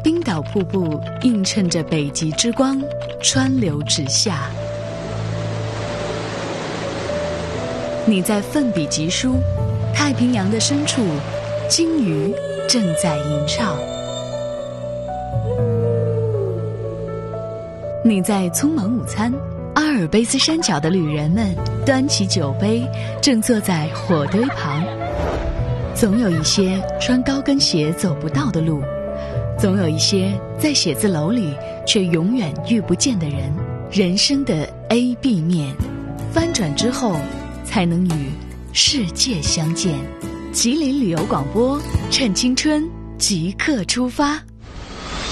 冰岛瀑布映衬着北极之光，川流直下。你在奋笔疾书，太平洋的深处，鲸鱼正在吟唱。你在匆忙午餐，阿尔卑斯山脚的旅人们端起酒杯，正坐在火堆旁。总有一些穿高跟鞋走不到的路，总有一些在写字楼里却永远遇不见的人。人生的 A、B 面，翻转之后才能与世界相见。吉林旅游广播，趁青春即刻出发。